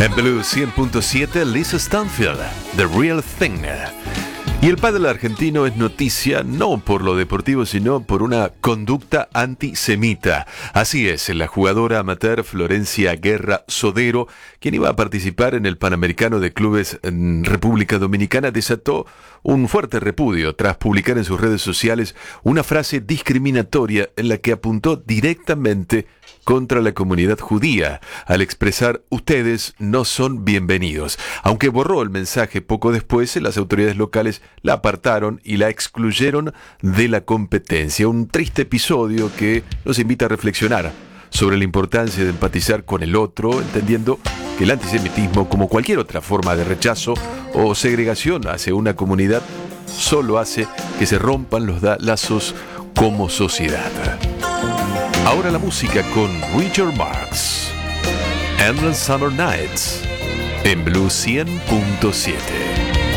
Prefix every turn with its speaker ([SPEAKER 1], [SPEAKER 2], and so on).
[SPEAKER 1] En Blue 100.7, Lisa Stanfield, The Real Thing. Y el pádel argentino es noticia no por lo deportivo, sino por una conducta antisemita. Así es, la jugadora amateur Florencia Guerra Sodero, quien iba a participar en el Panamericano de Clubes en República Dominicana, desató un fuerte repudio tras publicar en sus redes sociales una frase discriminatoria en la que apuntó directamente contra la comunidad judía, al expresar "ustedes no son bienvenidos". Aunque borró el mensaje poco después, las autoridades locales la apartaron y la excluyeron de la competencia. Un triste episodio que nos invita a reflexionar sobre la importancia de empatizar con el otro, entendiendo que el antisemitismo, como cualquier otra forma de rechazo o segregación hacia una comunidad, solo hace que se rompan los lazos como sociedad. Ahora la música con Richard Marx, Endless Summer Nights, en Blue 100.7.